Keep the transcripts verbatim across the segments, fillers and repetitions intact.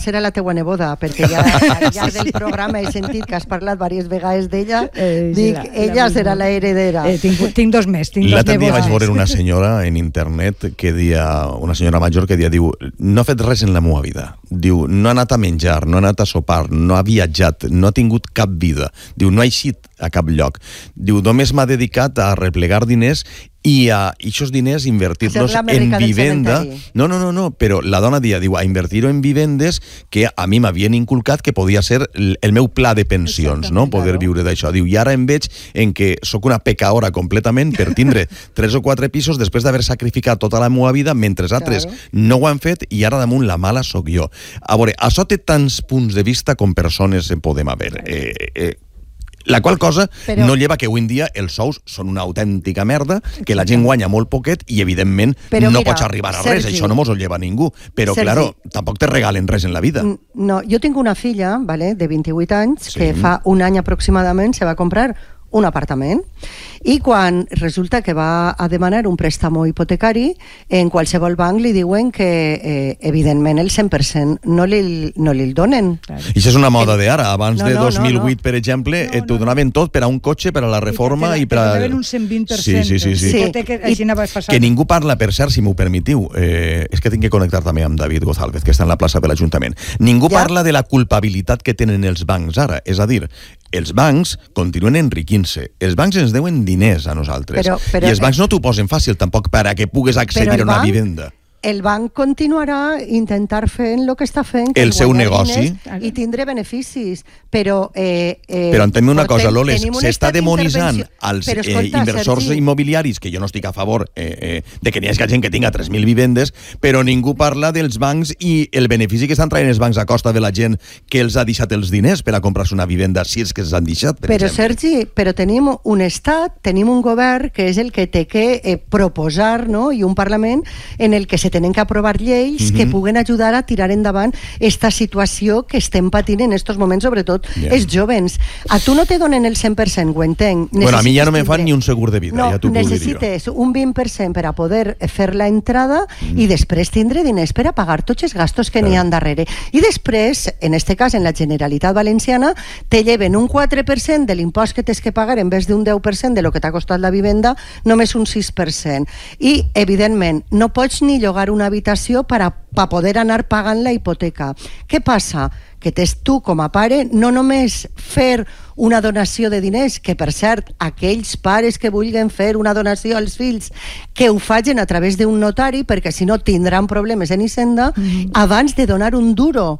serà la teua neboda, perquè ja al llarg del programa he sentit que has parlat diverses vegades d'ella. Eh, Dic, la, ella la serà la heredera. Eh, tinc, tinc dos més, tinc dos L'altre dia nebodes. vaig veure una senyora en internet que dia, una senyora major que dia, diu, no ha fet res en la meva vida. Diu, no ha anat a menjar, no ha anat a sopar, no ha viatjat, no ha tingut cap vida. Diu, no ha eixit a cap lloc. Diu, només m'ha dedicat a replegar diners i a aquests diners invertir-los en vivenda. No, no, no, no, però la dona dia, diu, a invertir-ho en vivendes que a mi m'havien inculcat que podia ser el meu pla de pensions, no? Poder viure d'això. Diu, i ara em veig en què sóc una pecadora completament per tindre tres o quatre pisos després d'haver sacrificat tota la meva vida mentre altres no ho han fet i ara damunt la mala sóc jo. A veure, això té tants punts de vista com persones en podem haver. Eh, eh, La qual cosa però... no lleva que avui en dia els sous són una autèntica merda, que la gent guanya molt poquet i, evidentment, però no mira, pots arribar a res. Sergi, això no mos ho lleva ningú. Però, Sergi, claro, tampoc te regalen res en la vida. No, jo tinc una filla, vale, de vint-i-vuit anys, sí. que fa un any aproximadament se va comprar un apartament, i quan resulta que va a demanar un préstamo hipotecari, en qualsevol banc li diuen que, eh, evidentment, el cent per cent no li, no li el donen. I això és una moda d'ara. Abans no, no, de dos mil vuit, no, no. per exemple, no, no. t'ho donaven tot per a un cotxe, per a la reforma i, i per a... I donaven un cent vint per cent. Sí, sí, sí. sí. sí. Que, així I, que ningú parla, per cert, si m'ho permetiu, eh, és que tinc que connectar també amb David González, que està en la plaça de l'Ajuntament. Ningú ja? parla de la culpabilitat que tenen els bancs ara. És a dir, els bancs continuen enriquint-se. Els bancs ens deuen diners a nosaltres. Però, però, I els bancs no t'ho posen fàcil tampoc per a que pugues accedir a una banc, vivenda. El banc continuarà intentar fent el que està fent, que el seu negoci i tindré beneficis, però eh, eh, però entenc una cosa, Loles, s'està demonitzant als eh, escolta, inversors Sergi, immobiliaris, que jo no estic a favor eh, eh, de que n'hi hagi gent que tinga tres mil vivendes, però ningú parla dels bancs i el benefici que estan traient els bancs a costa de la gent que els ha deixat els diners per a comprar-se una vivenda, si és que els han deixat, per però exemple. Sergi, però tenim un estat, tenim un govern que és el que té que eh, proposar, no?, i un Parlament en el que se tenen que aprovar lleis mm-hmm. que puguen ajudar a tirar endavant esta situació que estem patint en estos moments, sobretot yeah. els jovens. A tu no te donen el cent per cent, ho entenc. Necessites bueno, a mi ja no me fan ni un segur de vida, no, ja t'ho puc dir jo. Necessites un vint per cent per a poder fer la entrada mm. i després tindre diners per a pagar tots els gastos que claro. n'hi ha darrere. I després, en este cas, en la Generalitat Valenciana, te lleven un quatre per cent de l'impost que tens que pagar en vez d'un deu per cent de lo que t'ha costat la vivenda, només un sis per cent. I, evidentment, no pots ni llogar una habitació per a, per a poder anar pagant la hipoteca. Què passa? Que tens tu, com a pare, no només fer una donació de diners, que per cert, aquells pares que vulguin fer una donació als fills, que ho facin a través d'un notari, perquè si no tindran problemes en Hisenda, mm-hmm. abans de donar un duro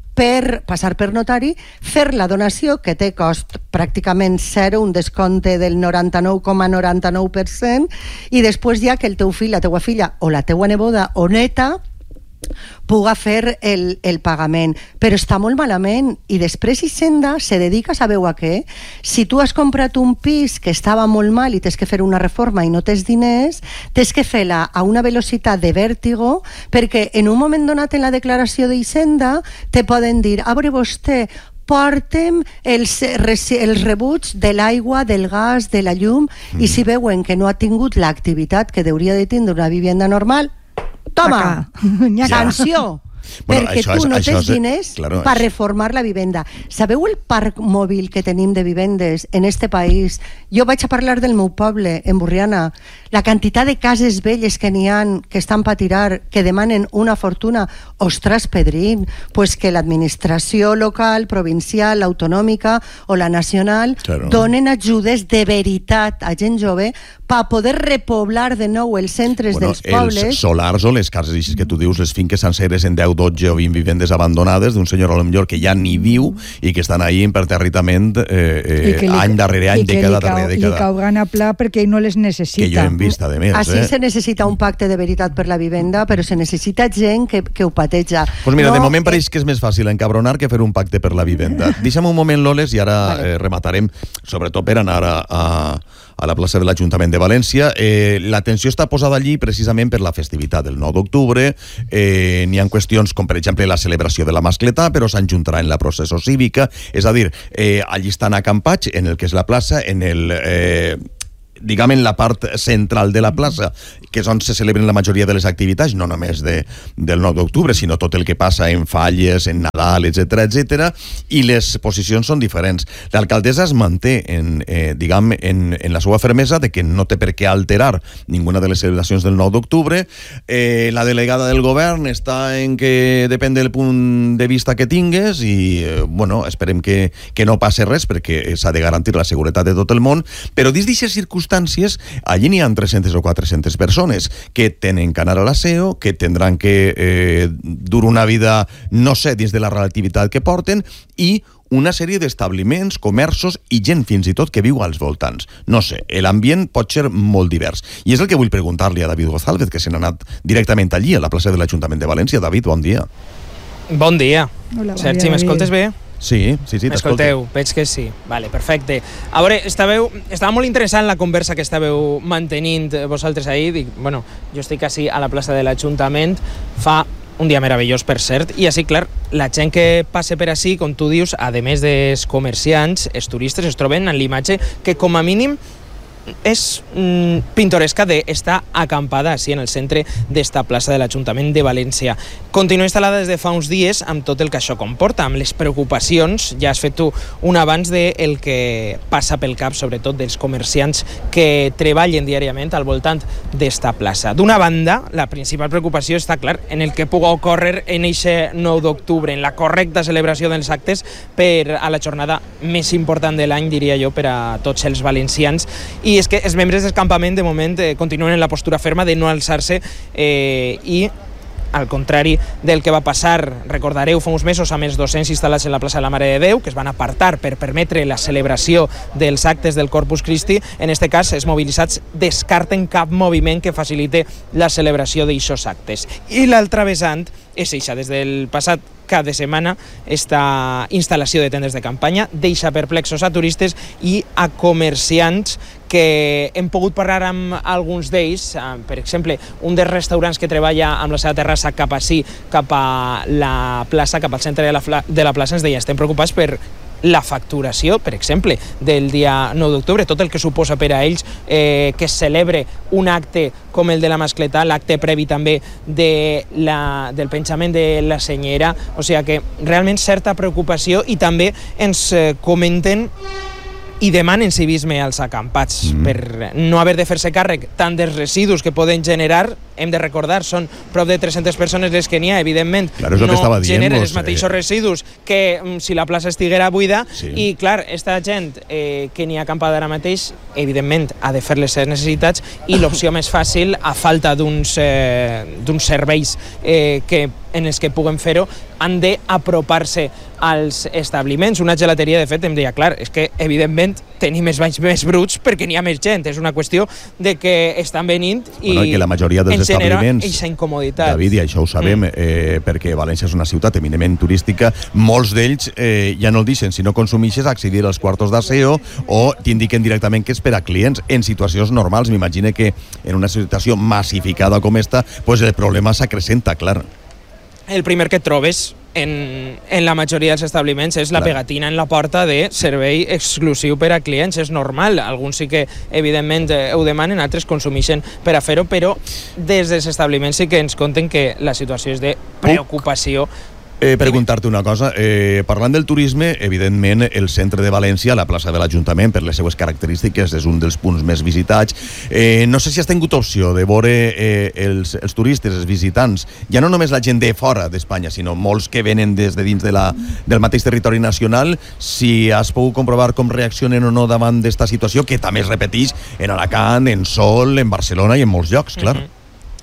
per passar per notari, fer la donació, que té cost pràcticament zero, un descompte del noranta-nou coma noranta-nou per cent, i després ja que el teu fill, la teua filla o la teua neboda o neta puga fer el, el pagament. Però està molt malament, i després Hisenda se dedica, sabeu a què? Si tu has comprat un pis que estava molt mal i tens que fer una reforma i no tens diners, tens que fer-la a una velocitat de vèrtigo, perquè en un moment donat en la declaració d'Hisenda te poden dir, a veure vostè, portem els, els rebuts de l'aigua, del gas, de la llum, mm. i si veuen que no ha tingut l'activitat que hauria de tindre una vivenda normal, toma, sanció. Bueno, perquè tu és, no tens diners claro, per reformar la vivenda. Sabeu el parc mòbil que tenim de vivendes en este país? Jo vaig a parlar del meu poble, en Borriana. La quantitat de cases velles que n'hi ha, que estan per tirar, que demanen una fortuna. Ostres, Pedrín, pues que l'administració local, provincial, autonòmica o la nacional claro. donen ajudes de veritat a gent jove per poder repoblar de nou els centres bueno, dels pobles. Els solars o les cases que tu dius, les finques senceres en deu, dotze o vint vivendes abandonades d'un senyor a lo millor que ja ni viu i que estan ahí imperterritament eh, eh, li, any darrere any, dècada darrere dècada. I que cauran a pla perquè ell no les necessita. Que jo hem vist, a més. Així eh? se necessita un pacte de veritat per la vivenda, però se necessita gent que, que ho pateja. Pues mira, no, de moment pareix que és més fàcil encabronar que fer un pacte per la vivenda. Deixa'm un moment, Loles, i ara vale. eh, rematarem, sobretot per anar a, a, a la plaça de l'Ajuntament de València. Eh, l'atenció està posada allí precisament per la festivitat del nou d'octubre. Eh, n'hi ha qüestions com, per exemple, la celebració de la mascletà, però s'enjuntarà en la processó cívica. És a dir, eh, allí estan acampats en el que és la plaça, en el... Eh, diguem, en la part central de la plaça, que és on se celebren la majoria de les activitats, no només de, del nou d'octubre, sinó tot el que passa en falles, en Nadal, Nadal, etcètera, etcètera, i les posicions són diferents. L'alcaldessa es manté en, eh, diguem, en, en la seva fermesa de que no té per què alterar ninguna de les celebracions del nou d'octubre. Eh, la delegada del govern està en que depèn del punt de vista que tingues i, eh, bueno, esperem que, que no passi res perquè s'ha de garantir la seguretat de tot el món, però dins d'aquestes circumstàncies allí n'hi ha tres-centes o quatre-centes persones que tenen que anar a l'aseo, que tindran que eh, dur una vida, no sé, dins de la relativitat que porten, i una sèrie d'establiments, comerços i gent fins i tot que viu als voltants. No sé, l'ambient pot ser molt divers. I és el que vull preguntar-li a David González, que se n'ha anat directament allí, a la plaça de l'Ajuntament de València. David, bon dia. Bon dia. Hola, bon Sergi, dia, m'escoltes bé? Sí, sí, sí, t'escolto. M'escolteu? Veig que sí. Vale, perfecte. A veure, estàveu, estava molt interessant la conversa que estàveu mantenint vosaltres ahir. Dic, bueno, jo estic així a la plaça de l'Ajuntament, fa un dia meravellós, per cert, i així, clar, la gent que passa per així, com tu dius, a més dels comerciants, els turistes es troben en l'imatge que, com a mínim, és mm, pintoresca d'estar acampada així en el centre d'esta plaça de l'Ajuntament de València. Continua instal·lada des de fa uns dies amb tot el que això comporta, amb les preocupacions, ja has fet tu un abans del que passa pel cap, sobretot dels comerciants que treballen diàriament al voltant d'esta plaça. D'una banda, la principal preocupació està, clar, en el que pugui ocórrer en aquest nou d'octubre, en la correcta celebració dels actes per a la jornada més important de l'any, diria jo, per a tots els valencians. I és que els membres del campament, de moment, eh, continuen en la postura ferma de no alçar-se eh, i, al contrari del que va passar, recordareu, fa uns mesos amb els docents instal·lats en la plaça de la Mare de Déu, que es van apartar per permetre la celebració dels actes del Corpus Christi, en aquest cas els mobilitzats descarten cap moviment que facilite la celebració d'aixòs actes. I l'altra vessant és eixa, des del passat cap de setmana, esta instal·lació de tendes de campanya deixa perplexos a turistes i a comerciants que hem pogut parlar amb alguns d'ells. Per exemple, un dels restaurants que treballa amb la seva terrassa cap així, cap a la plaça, cap al centre de la, de la plaça, ens deia, estem preocupats per la facturació, per exemple, del dia nou d'octubre, tot el que suposa per a ells eh, que es celebre un acte com el de la mascletà, l'acte previ també de la, del penjament de la senyera, o sigui que realment certa preocupació, i també ens eh, comenten i demanen civisme als acampats, mm. per no haver de fer-se càrrec tant dels residus que poden generar. Hem de recordar, són prop de tres-centes persones les que n'hi ha, evidentment, claro, no dient, generen els eh... mateixos residus que mm, si la plaça estiguera buida, sí. I clar, esta gent eh, que n'hi ha acampada ara mateix, evidentment ha de fer les seves necessitats, i l'opció més fàcil, a falta d'uns eh, d'uns serveis eh, que en els que puguen fer-ho, han d'apropar-se als establiments. Una gelateria, de fet, em deia, clar, és que evidentment tenim els banys més bruts perquè n'hi ha més gent, és una qüestió de que estan venint i bueno, que la majoria dels ens genera establiments, eixa incomoditat. David, i això ho sabem, mm. eh, perquè València és una ciutat eminentment turística, molts d'ells eh, ja no el deixen, si no consumixes, accedir als quartos d'aseo o t'indiquen directament que és per a clients en situacions normals. M'imagino que en una situació massificada com esta, pues el problema s'acrecenta, clar. El primer que et trobes en, en la majoria dels establiments és la pegatina en la porta de servei exclusiu per a clients. És normal, alguns sí que evidentment ho demanen, altres consumeixen per a fer-ho, però des dels establiments sí que ens conten que la situació és de preocupació. Eh, preguntar-te una cosa, eh, parlant del turisme, evidentment el centre de València, la plaça de l'Ajuntament, per les seues característiques, és un dels punts més visitats. Eh, no sé si has tingut opció de veure eh, els, els turistes, els visitants, ja no només la gent de fora d'Espanya, sinó molts que venen des de dins de la, del mateix territori nacional, si has pogut comprovar com reaccionen o no davant d'esta situació, que també es repeteix en Alacant, en Sol, en Barcelona i en molts llocs, clar. Mm-hmm.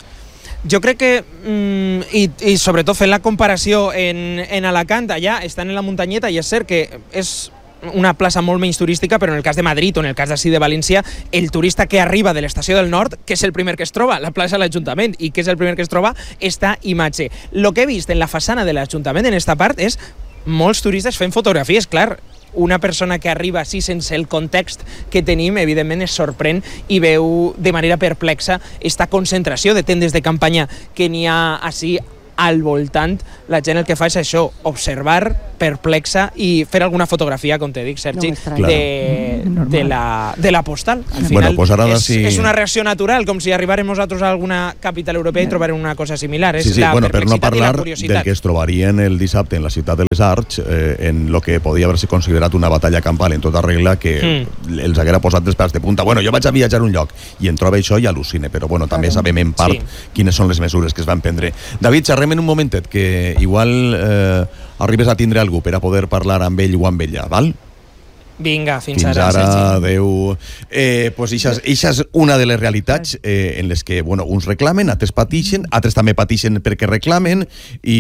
Jo crec que, mm, i, i sobretot fent la comparació en, en Alacant, allà estan en la muntanyeta, i és cert que és una plaça molt menys turística, però en el cas de Madrid o en el cas d'ací de València, el turista que arriba de l'estació del Nord, que és el primer que es troba, la plaça de l'Ajuntament, i que és el primer que es troba, esta imatge. El que he vist en la façana de l'Ajuntament en esta part és molts turistes fent fotografies, clar. Una persona que arriba així sense el context que tenim, evidentment es sorprèn i veu de manera perplexa esta concentració de tendes de campanya que n'hi ha així al voltant la gent el que fa és això, observar, perplexa i fer alguna fotografia, com te dic, Sergi, No de, de, la, de la postal. Al final Bueno, pues ara és, sí. és una reacció natural, com si arribárem nosaltres a alguna capital europea i trobarem una cosa similar. És Sí, sí, la bueno, per no perplexitat i la parlar del curiositat. que es trobarien el dissabte en la ciutat de les Arts, eh, en lo que podia haver-se considerat una batalla campal en tota regla que mm. els haguera posat dels pèls de punta. Bueno, jo vaig a viatjar a un lloc i en trobo això i al·lucine, però bueno, també Claro. sabem en part Sí. quines són les mesures que es van prendre. David, xerrem en un momentet, que igual eh, arribes a tindre algú per a poder parlar amb ell o amb ella, val? Vinga, fins, Fins ara, ara, Sergi. adeu. Eh, pues ixa, ixa és una de les realitats eh, en les que, bueno, uns reclamen, altres patixen, altres també patixen perquè reclamen,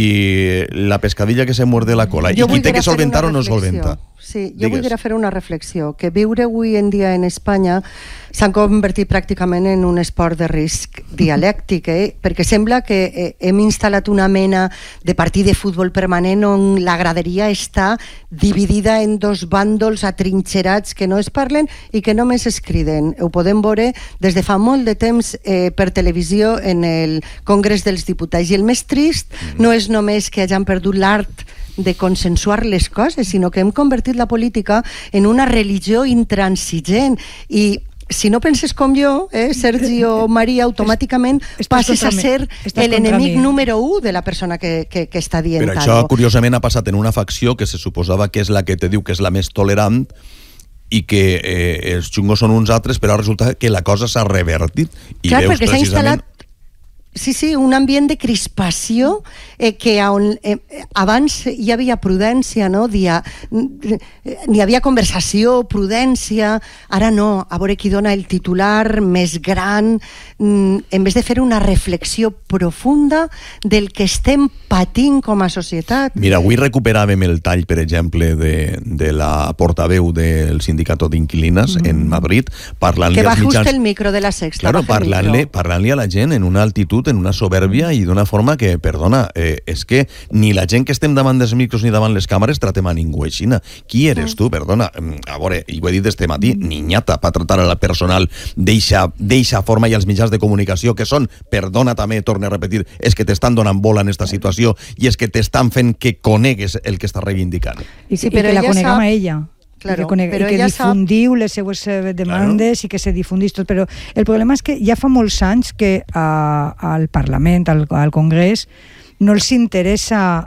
i la pescadilla que se muerde la cola. Jo I qui té volguera que fer solventar una o no reflexió. solventa? Sí, jo Digues. voldria fer una reflexió, que viure avui en dia en Espanya s'han convertit pràcticament en un esport de risc dialèctic, eh? perquè sembla que eh, hem instal·lat una mena de partit de futbol permanent on la graderia està dividida en dos bàndols atrinxerats que no es parlen i que només es criden. Ho podem veure des de fa molt de temps eh, per televisió en el Congrés dels Diputats. I el més trist no és només que hagin perdut l'art de consensuar les coses, sinó que hem convertit la política en una religió intransigent i si no penses com jo, eh, Sergi o Maria, automàticament Estàs passes a contra mi. ser Estàs contra l'enemic mi. número u de la persona que, que, que està dient Però això, algo. curiosament, ha passat en una facció que se suposava que és la que te diu que és la més tolerant i que eh, els xungos són uns altres, però resulta que la cosa s'ha revertit. I Clar, veus perquè s'ha precisament... instal·lat Sí, sí, un ambient de crispació eh, que on, eh, abans hi havia prudència, no? Dia, n'hi havia conversació, prudència, ara no, a veure qui dona el titular més gran, mm, en vez de fer una reflexió profunda del que estem patint com a societat. Mira, avui recuperàvem el tall, per exemple, de, de la portaveu del sindicato d'inquilines mm. en Madrid, parlant-li Que va als mitjans... just el micro de la Sexta. Claro, baja el parlant-li micro. parlant-li a la gent en una altitud, en una soberbia i d'una forma que, perdona, eh, és que ni la gent que estem davant dels micros ni davant les càmeres tratem a ningú aixina. Qui eres tu, perdona? A veure, i ho he dit este matí, niñata, per tratar al personal d'eixa forma i als mitjans de comunicació, que són, perdona també, torne a repetir, és que t'estan donant bola en esta situació i és que t'estan fent que conegues el que està reivindicant. I, Sí, sí, però i que la ella coneguem sap- a ella. Claro, I que, conega, però i que ella difundiu les seues eh, demandes claro. I que se difundís tot, però el problema és que ja fa molts anys que a, al Parlament, al, al Congrés, no els interessa,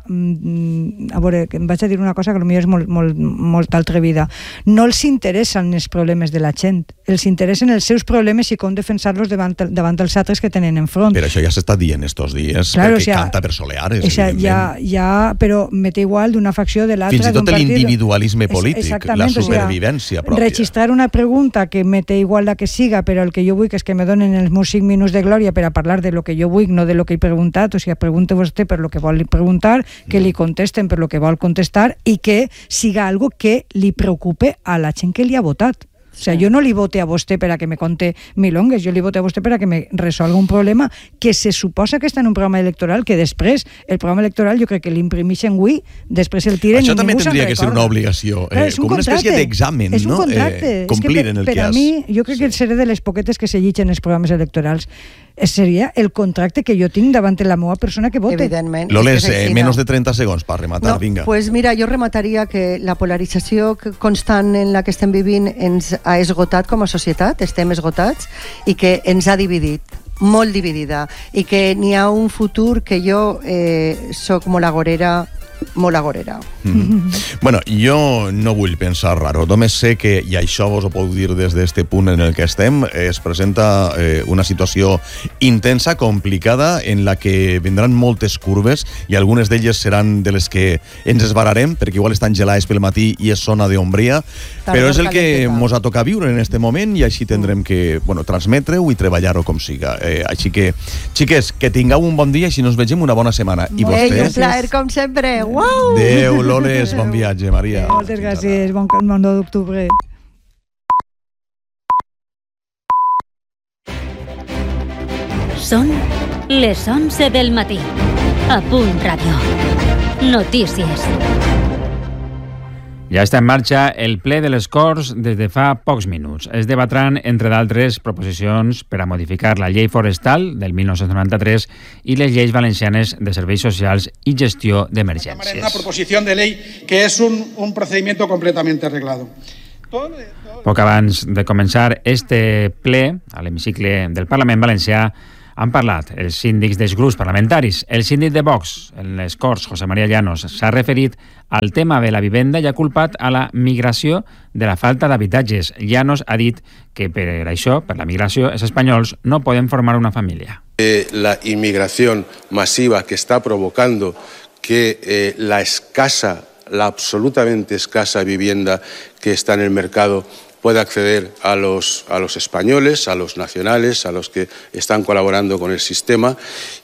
a veure, em vaig a dir una cosa que potser és molt, molt, molt atrevida, no els interessen els problemes de la gent, els interessen els seus problemes i com defensar-los davant, davant els altres que tenen enfront. Però això ja s'està dient estos dies, claro, perquè o sea, canta per Soleares, o sea, ja, evidentment. ja, però me té igual d'una facció de l'altra. Fins i tot d'un partit. l'individualisme polític, la Exactament, o sea, supervivència pròpia. registrar una pregunta que me té igual la que siga, però el que jo vull que és que me donen els meus cinc minuts de glòria per a parlar de lo que jo vull, no de lo que he preguntat, o sigui, pregunte vostè per lo que vol preguntar, que li contesten per lo que vol contestar i que siga algo que li preocupe a la gent que li ha votat. O sea, jo no li vote a vostè per a que me conte milongues, jo li vote a vostè per a que me resolga un problema que se suposa que està en un programa electoral, que després el programa electoral jo crec que l'imprimeixen avui, després el tiren Això i també ningú se'n tindria que ser recorda. una obligació, eh, Clar, és un com una espècie contracte. d'examen, És un no? contracte. Eh, complir és que per, en el per que a has... mi, jo crec Sí. que seré de les poquetes que se llitgen els programes electorals. Seria el contracte que jo tinc davant de la meva persona que vote. Evidentment. Loles, és que és eh, així, menos no? de trenta segons per rematar, No, vinga. pues mira, jo remataria que la polarització que- constant en la que estem vivint ens ha esgotat com a societat, estem esgotats, i que ens ha dividit, molt dividida, i que n'hi ha un futur que jo eh, soc molt agorera, molt agorera. Mm-hmm. Bueno, jo no vull pensar raro, només sé que, i això vos ho puc dir des d'este punt en el que estem, es presenta eh, una situació intensa, complicada, en la que vindran moltes curves i algunes d'elles seran de les que ens esbararem, perquè igual estan gelades pel matí i és zona d'ombria, però és el que mos ha tocat viure en este moment i així tindrem que, bueno, transmetre-ho i treballar-ho com siga. Eh, així que, xiques, que tingueu un bon dia i si nos vegem una bona setmana. I Ei, un vostè? plaer, com sempre. Uau! Adéu, Loles, bon viatge, Maria. Moltes gràcies, bon, bon nou d'octubre. Són les onze del matí. A Punt Ràdio. Notícies. Ja està en marxa el ple de les Corts des de fa pocs minuts. Es debatran, entre d'altres, proposicions per a modificar la llei forestal del mil nou-cents noranta-tres i les lleis valencianes de serveis socials i gestió d'emergències. Una proposició de llei que és un, un procedimiento completamente arreglado. Poc abans de començar este ple, a l'hemicicle del Parlament Valencià, han parlat els síndics dels grups parlamentaris. El síndic de Vox, en les Corts, José María Llanos, s'ha referit al tema de la vivenda i ha culpat a la migració de la falta d'habitatges. Llanos ha dit que per això, per la migració, els espanyols no poden formar una família. Eh, la inmigración masiva que está provocando que eh, la escasa, la absolutamente escasa vivienda que está en el mercado puede acceder a los, a los españoles, a los nacionales, a los que están colaborando con el sistema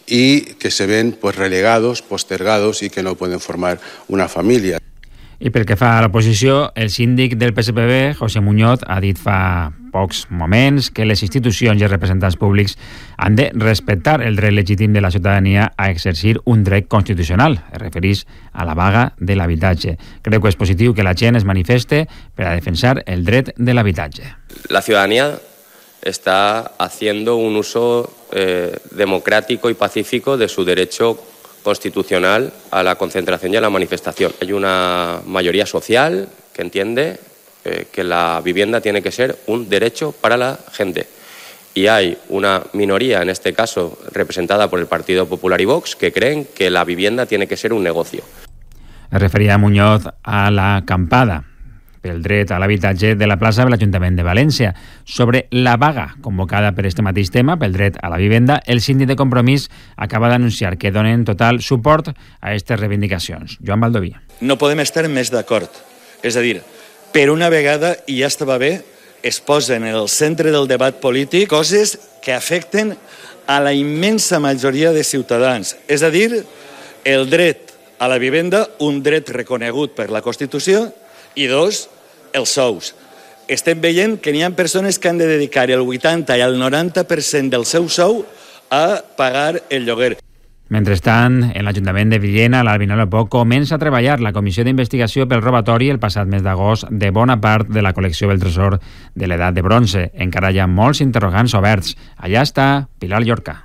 y que se ven pues relegados, postergados y que no pueden formar una familia. I pel que fa a l'oposició, el síndic del P S P B, José Muñoz, ha dit fa pocs moments que les institucions i els representants públics han de respectar el dret legítim de la ciutadania a exercir un dret constitucional. Es refereix a la vaga de l'habitatge. Creu que és positiu que la gent es manifeste per a defensar el dret de l'habitatge. La ciudadanía está haciendo un uso eh, democrático y pacífico de su derecho constitucional a la concentración y a la manifestación. Hay una mayoría social que entiende eh, que la vivienda tiene que ser un derecho para la gente. Y hay una minoría, en este caso representada por el Partido Popular y Vox, que creen que la vivienda tiene que ser un negocio. Es referia Muñoz a la acampada pel dret a l'habitatge de la plaça de l'Ajuntament de València. Sobre la vaga convocada per este mateix tema, pel dret a la vivenda, el síndic de Compromís acaba d'anunciar que donen total suport a aquestes reivindicacions. Joan Baldoví. No podem estar més d'acord. És a dir, per una vegada, i ja estava bé, es posen en el centre del debat polític coses que afecten a la immensa majoria de ciutadans. És a dir, el dret a la vivenda, un dret reconegut per la Constitució, i dos, els sous. Estem veient que n'hi ha persones que han de dedicar el vuitanta i el noranta per cent del seu sou a pagar el lloguer. Mentrestant, en l'Ajuntament de Villena, l'Albinol Poc comença a treballar la comissió d'investigació pel robatori el passat mes d'agost de bona part de la col·lecció del tresor de l'edat de bronze. Encara hi ha molts interrogants oberts. Allà està Pilar Llorca.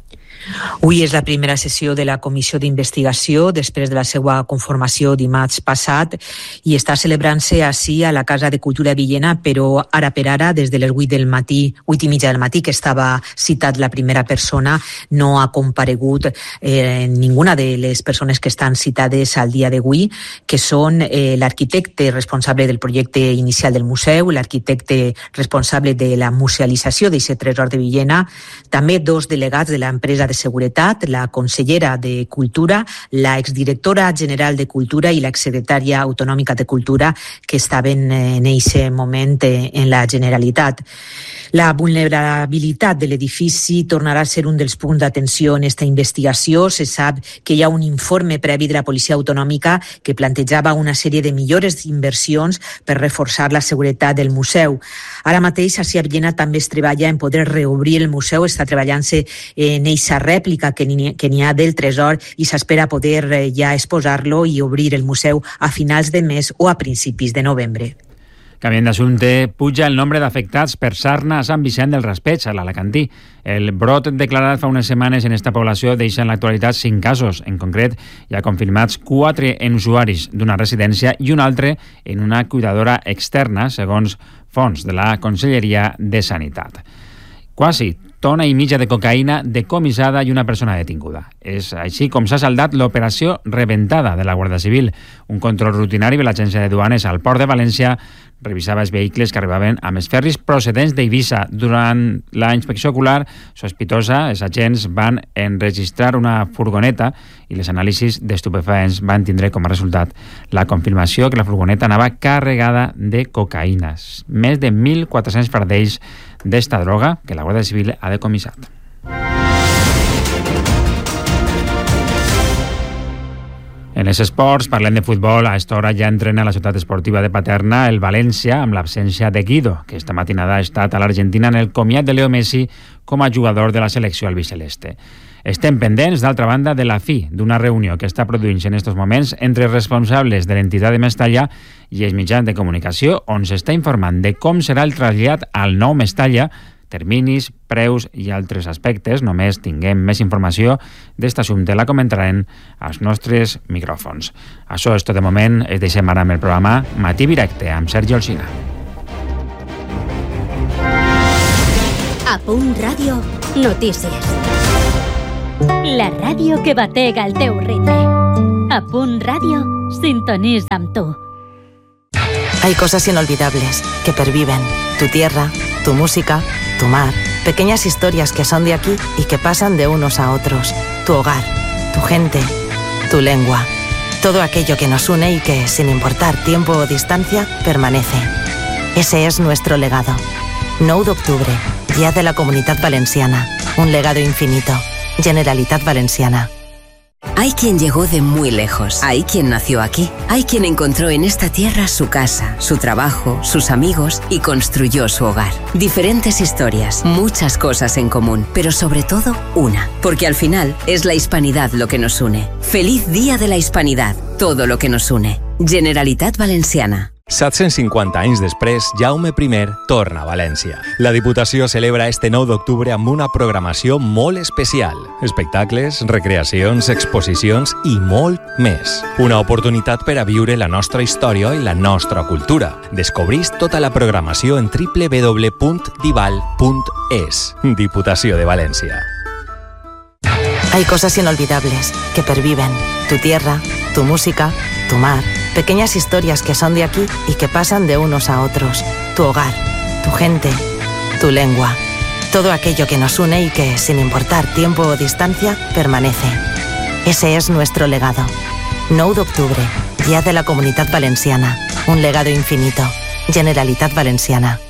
Avui és la primera sessió de la comissió d'investigació després de la seva conformació dimarts passat i està celebrant-se així a la Casa de Cultura de Villena, però ara per ara, des de les vuit del matí, vuit i mitja del matí, que estava citat la primera persona, no ha comparegut eh, ninguna de les persones que estan citades al dia d'avui, que són eh, l'arquitecte responsable del projecte inicial del museu, l'arquitecte responsable de la musealització d'aquest tresor de Villena, també dos delegats de l'empresa de Seguretat, la consellera de Cultura, la exdirectora general de Cultura i l'exsecretària autonòmica de Cultura que estaven en aquest moment en la Generalitat. La vulnerabilitat de l'edifici tornarà a ser un dels punts d'atenció en aquesta investigació. Se sap que hi ha un informe previ de la Policia Autonòmica que plantejava una sèrie de millores d'inversions per reforçar la seguretat del museu. Ara mateix, a Villena també es treballa en poder reobrir el museu, està treballant-se en eixa rèplica que n'hi que n'hi ha del tresor i s'espera poder ja exposar-lo i obrir el museu a finals de mes o a principis de novembre. Canviant d'assumpte, puja el nombre d'afectats per sarna a Sant Vicent del Raspeig, a l'Alacantí. El brot declarat fa unes setmanes en esta població deixa en l'actualitat cinc casos. En concret, hi ha confirmats quatre en usuaris d'una residència i un altre en una cuidadora externa, segons fonts de la Conselleria de Sanitat. Quasi tona i mitja de cocaïna decomissada i una persona detinguda. És així com s'ha saldat l'operació Reventada de la Guàrdia Civil. Un control rutinari de l'Agència de Duanes al Port de València revisava els vehicles que arribaven amb els ferris procedents d'Eivissa. Durant la inspecció ocular sospitosa, els agents van enregistrar una furgoneta i les anàlisis d'estupefaents van tindre com a resultat la confirmació que la furgoneta anava carregada de cocaïna. Més de mil quatre-cents fardells d'esta droga que la Guàrdia Civil ha decomissat. En els esports, parlem de futbol. A aquesta hora ja entrena a la ciutat esportiva de Paterna el València amb l'absència de Guido, que esta matinada ha estat a l'Argentina en el comiat de Leo Messi com a jugador de la selecció albiceleste. Estem pendents, d'altra banda, de la fi d'una reunió que està produint-se en aquests moments entre responsables de l'entitat de Mestalla i els mitjans de comunicació, on s'està informant de com serà el trasllat al nou Mestalla, terminis, preus i altres aspectes. Només tinguem més informació d'este assumpte la comentarem als nostres micròfons. Això és tot de moment. Es deixem ara amb el programa Matí Directe amb Sergi Alsina. A Punt Ràdio, notícies. La ràdio que batega el teu ritme. A Punt Ràdio, sintonitza amb tu. Hay cosas inolvidables que perviven. Tu tierra, tu música, tu mar. Pequeñas historias que son de aquí y que pasan de unos a otros. Tu hogar, tu gente, tu lengua. Todo aquello que nos une y que, sin importar tiempo o distancia, permanece. Ese es nuestro legado. nou d'octubre, Día de la Comunitat Valenciana. Un legado infinito. Generalitat Valenciana. Hay quien llegó de muy lejos, hay quien nació aquí, hay quien encontró en esta tierra su casa, su trabajo, sus amigos y construyó su hogar. Diferentes historias, muchas cosas en común, pero sobre todo una, porque al final es la hispanidad lo que nos une. Feliz Día de la Hispanidad, todo lo que nos une. Generalitat Valenciana. set-cents cinquanta anys després, Jaume I torna a València. La Diputació celebra este nou d'octubre amb una programació molt especial. Espectacles, recreacions, exposicions i molt més. Una oportunitat per a viure la nostra història i la nostra cultura. Descobrís tota la programació en doble u doble u doble u punt dival punt es. Diputació de València. Hay cosas inolvidables que perviven. Tu tierra, tu música, tu mar. Pequeñas historias que son de aquí y que pasan de unos a otros. Tu hogar, tu gente, tu lengua. Todo aquello que nos une y que, sin importar tiempo o distancia, permanece. Ese es nuestro legado. nou d'octubre, Día de la Comunitat Valenciana. Un legado infinito. Generalitat Valenciana.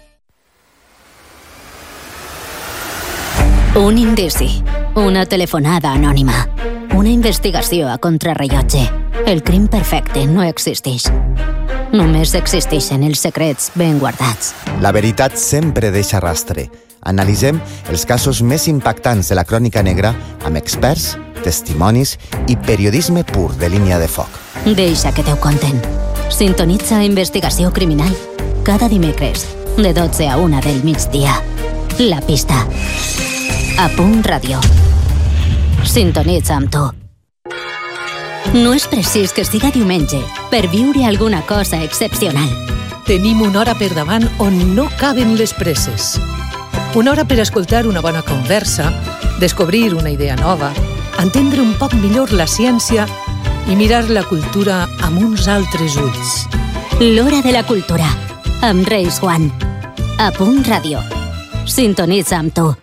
Un indici, una telefonada anònima, una investigació a contrarrellotge. El crim perfecte no existeix. Només existeixen els secrets ben guardats. La veritat sempre deixa rastre. Analitzem els casos més impactants de la crònica negra amb experts, testimonis i periodisme pur de línia de foc. Deixa que t'ho conten. Sintonitza Investigació Criminal cada dimecres, de dotze a una del migdia. La pista. A Punt Ràdio. Sintonitza amb tu. No és precís que siga diumenge per viure alguna cosa excepcional. Tenim una hora per davant on no caben les presses. Una hora per escoltar una bona conversa, descobrir una idea nova, entendre un poc millor la ciència i mirar la cultura amb uns altres ulls. L'Hora de la Cultura, amb Reis Juan. A Punt Ràdio. Sintonitza amb tu.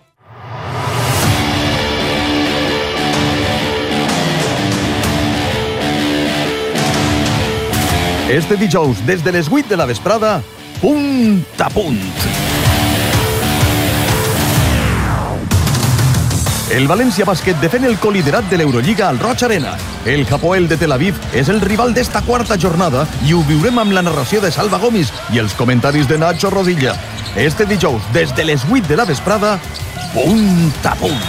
Este dijous, des de les vuit de la vesprada, Punt a Punt. El València Bàsquet defèn el coliderat de l'Eurolliga al Roig Arena. El Hapoel de Tel Aviv és el rival d'esta quarta jornada i ho viurem amb la narració de Salva Gomis i els comentaris de Nacho Rodilla. Este dijous, des de les vuit de la vesprada, Punt a Punt.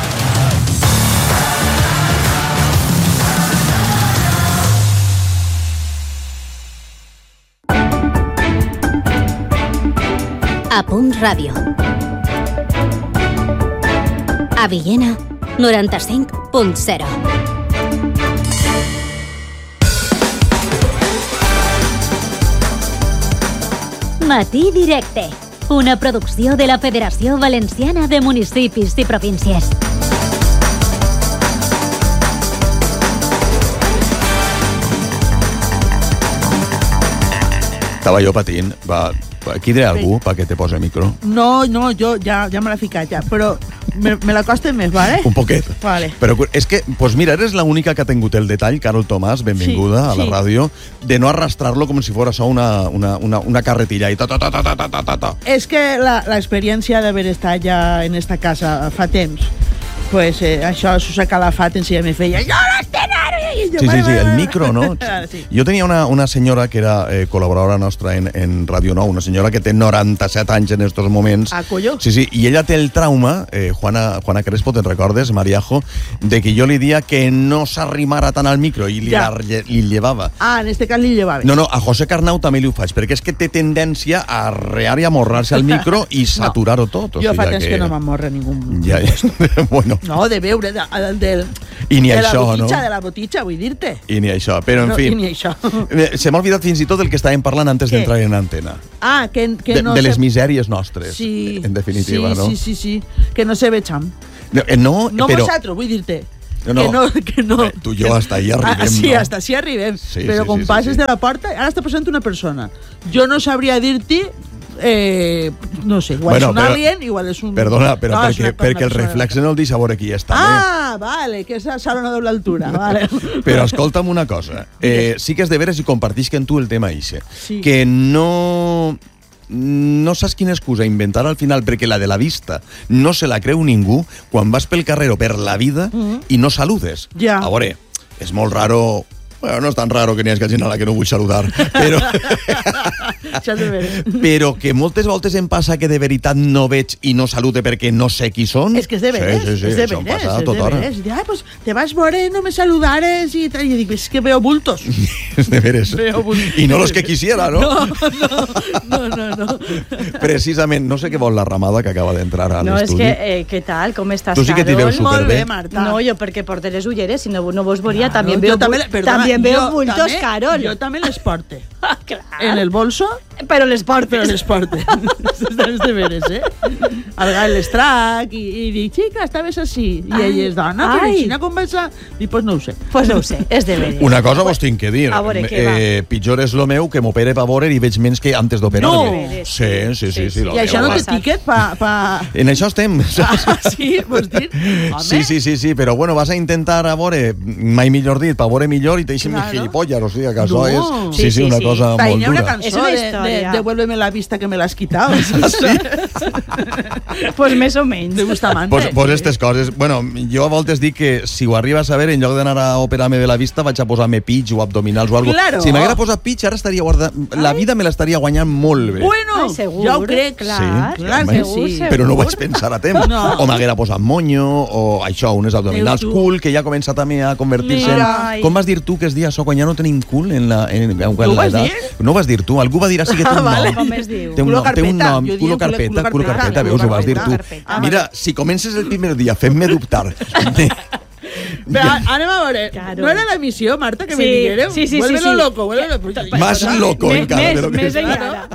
A Punt Ràdio. A Villena, noranta-cinc punt zero. Matí Directe, una producció de la Federació Valenciana de Municipis i Províncies. Estava jo patint. Va, aquí diré algú perquè te posa el micro. No, no, jo ja, ja me l'he ficat ja, però me, me la costa més, vale? Un poquet. Vale. Però és que, pues mira, eres l'única que ha tingut el detall, Carol Tomàs, benvinguda sí, a la sí. ràdio, de no arrastrar-lo com si fos una, una, una, una carretilla i ta, ta, ta, ta, ta, ta, ta, ta. És que l'experiència d'haver estat ja en esta casa fa temps, pues eh, això s'ho s'ha calafat en si ja me feia jo l'escenari, micrillo. Sí, vale, sí, sí, vale, el vale. micro, ¿no? Sí. Jo tenia una, una senyora que era eh, col·laboradora nostra en, en Ràdio nou, una senyora que té noranta-set anys en estos moments. Ah, colló. Sí, sí, i ella té el trauma, eh, Juana, Juana Crespo, te'n recordes, Mariajo, de que jo li dia que no s'arrimara tant al micro i li, Ja. la, li llevava. Ah, en este cas li llevava. No, no, a José Carnau també li ho faig, perquè és que té tendència a arrear i amorrar-se al micro i saturar-ho tot. O Jo sigui fa temps que... que no m'amorra ningú. Ja, ja. Bueno, No, de veure, de, de, i ni de això, la botitxa, no? de la botitxa, vull dir-te. I ni això, però en No, fi. i ni això. Eh, Se m'ha oblidat fins i tot el que estàvem parlant antes Què? d'entrar en antena. Ah, que, que De, no de les se... misèries nostres, Sí, en definitiva, sí, no? sí, sí, sí, que no se vejam. No, eh, no, No però... vosaltres, vull dir-te. No, no. Que no, que no. Eh, tu i jo hasta ahí arribem, ah, sí, no? hasta així arribem. Sí, Però sí, quan sí, sí, passes sí. de la porta, ara està passant una persona. Jo no sabria dir-te, eh, no sé, igual Bueno, és un però- alien, igual és un... Perdona, però no, és perquè, una- perquè el una persona. reflex no el deixa veure qui està. Ah, vale, que és a sala a doble altura, vale. Però escolta'm una cosa. Eh, sí que és de veres i compartisc en tu el tema ixe. Sí. Que no... No saps quina excusa inventar al final, perquè la de la vista no se la creu ningú quan vas pel carrer o per la vida Mhm. i no saludes. Ja. A veure, és molt raro... Bueno, no és tan raro que n'hi hagi gent a la que no vull saludar, però, Això és de veres. però que moltes voltes em passa que de veritat no veig i no salude perquè no sé qui són. És que és de veres, Sí, sí, sí, és de això em veres, passa a és tota de hora. veres. Dic, ah, pues te vas veure, no me saludares i tal. I jo dic, és que veo bultos. És de veres. Veo bultos. I no los que quisiera, no? No, no, no, no, no. Precisament, no sé què vol la Ramada que acaba d'entrar a No, és l'estudi. que, eh, què tal? Com estàs, Tu sí que t'hi Carol? veus superbé. Molt bé, Marta. No, jo perquè porte les ulleres, si no, no vos veuria, també Jo veo, també, bu- perdona, també veo jo bultos, també- Carol. Jo també les porte. Clar. En el bolso, Però les portes. però les porte. És de veres, eh? A vegades les trac i, i dic, xica, estaves així. I Ai, ella és dona, però ai. així conversa. Dic, pues no ho sé. Pues no ho sé, és de veres. Una cosa vos tinc que dir. A veure, què eh, pitjor és lo meu, que m'opere pa veure i veig menys que antes d'operar-me. No. Sí, sí, sí. sí, lo I això meu, no eh. té tiquet pa... pa... En això estem. Ah, sí, vols dir? Home, Sí, sí, sí, sí, però bueno, vas a intentar a veure, mai millor dit, pa veure millor i te deixen Claro. gilipolles, o sigui, que això No. és... Sí, sí, una cosa Va, molt hi ha una dura. cançó És una de, de, història. Devuélveme la vista que me l'has quitado. Pues més o menys. De Bustamante. Pues, pues estas coses... Bueno, jo a voltes dic que si ho arribes a saber, en lloc d'anar a operar-me de la vista, vaig a posar-me pitx o abdominals o algo. Claro. Si m'haguera posat pitx, ara estaria guarda... la vida me l'estaria guanyant molt bé. Bueno, Ai, segur, ja ho crec. clar, Sí, clar home, que sí. però no ho vaig pensar a temps. No. O m'haguera posat monyo, o això, unes abdominals Dius tu. cool, que ja comença també a convertir-se Mira. en... Com vas dir tu que es dia això quan ja no tenim cul en la, en, en, en ho vas l'edat? dir? No ho vas dir tu, algú va dir així que té un Ah, vale. nom. Com es diu? Té un, Culo nom, té un carpeta. nom, Jo diria culo culo- carpeta, culo culo carpeta. carpeta, veus, ho vas dir tu. carpeta. Ah, Mira, si comences el primer dia fent-me dubtar de, Però anem a veure, Claro. no era la missió, Marta, que me Sí, diguéreu? sí, sí, sí, Vuélvelo sí. loco, vuélvelo loco. Más loco Més, encara de lo que més és. encara.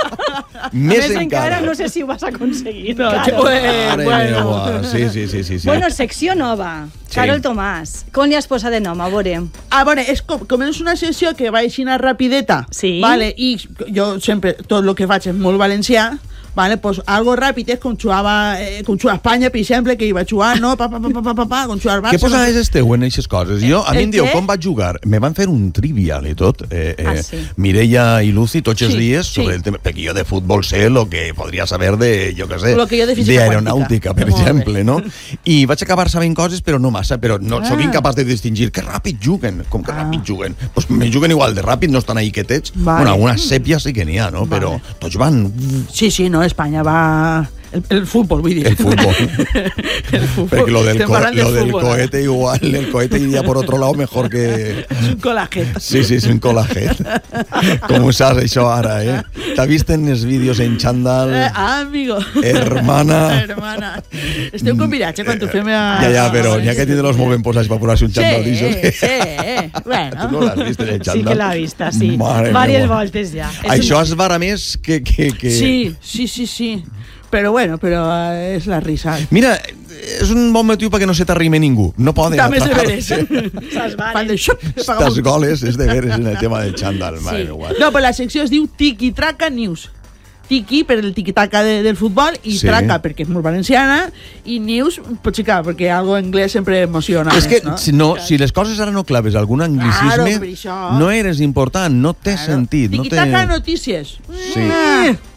Més Més encara, encara. no sé si ho vas aconseguir. No, Carol. que bueno, Mare bueno. meua, sí, sí, sí, sí, sí. Bueno, secció nova. Sí. Carol Tomàs, com li has posat de nom? A veure. A veure, és com, com és una sessió que va així anar rapideta, Sí. vale? I jo sempre, tot el que faig és molt valencià, vale? Pues algo ràpid és com jugava, eh, com jugava a Espanya, per exemple, que hi va jugar, no? Pa, pa, pa, pa, pa, pa, pa, com jugar al Barça. Què posaves esteu en aquestes coses? Jo, a mi El em diu, què? com vaig jugar? Me van fer un trivial i tot. Eh, eh, Ah, sí. Mireia i Lucy, tots els Sí, dies, sí. sobre el tema, perquè jo de futbol sé lo que podria saber de, jo què sé, Lo que jo de física aeronàutica, quàntica. per Molt bé. exemple, no? I vaig acabar sabent coses, però no massa, però no, Ah. sóc incapaç de distingir que ràpid juguen. Com que ràpid juguen? Pues me juguen igual de ràpid, no estan ahí quietets. Vale. Bueno, algunes sèpies sí que n'hi ha, no? Però tots van... Sí, sí, no, Espanya va... El, el fútbol, vull dir. El fútbol. el fútbol. Perquè lo del, Estem co parlant lo del fútbol, cohete igual, el cohete iría por otro lado mejor que... És un col·laget. Sí, sí, és un col·laget. Com ho saps, això, ara, eh? T'ha vist en els vídeos en xandall? Eh, ah, amigo. Hermana. Hermana. Esteu convidats, eh, quan tu fem a... Ja, ja, però n'hi ha que tindre los molt ben posats per posar-se un xandall Sí, d'això. sí, eh. Bueno. Tu no l'has vist, en el xandall? Sí que l'ha vista, sí. Mare Vàries meua. voltes ja. És Això es vara més que... que, que... Sí, sí, sí, sí. Però bueno, però eh, és la risa. Mira, és un bon motiu perquè no se t'arrime ningú. No poden També és de atracar-se. veres. Fan de xup, Estas goles és de veres en el tema del xandall. Mare Sí. meva. No, però la secció es diu Tiki Traca News. Tiki per el tiki-taka de, del futbol i Sí. traca perquè és molt valenciana i news, potser clar, perquè algo anglès sempre emociona És que més, no? si, no, si les coses ara no claves algun anglicisme, Claro, per això. no eres important, no té sentit. No té... Tiki-taka notícies. Sí. Eh,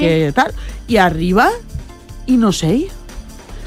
que tal, i arriba i no sé.